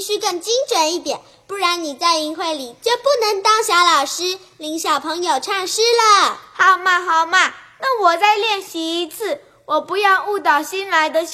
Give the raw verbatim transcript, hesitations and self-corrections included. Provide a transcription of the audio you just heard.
须更精准一点，不然你在营会里就不能当小老师，领小朋友唱诗了。 好嘛好嘛，那我再练习一次，我不要误导新来的小